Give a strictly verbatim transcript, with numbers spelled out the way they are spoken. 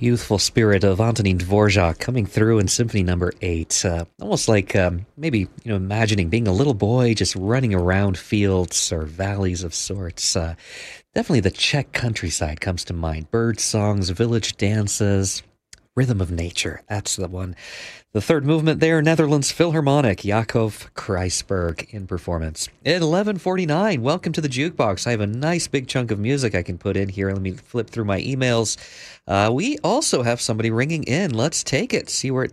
youthful spirit of Antonin Dvorak coming through in Symphony Number Eight. Uh, almost like um, maybe you know, imagining being a little boy just running around fields or valleys of sorts. Uh, definitely the Czech countryside comes to mind. Bird songs, village dances, rhythm of nature. That's the one. The third movement there, Netherlands Philharmonic, Jacob Kreisberg in performance. At eleven forty-nine, welcome to the Jukebox. I have a nice big chunk of music I can put in here. Let me flip through my emails. Uh, we also have somebody ringing in. Let's take it, see where it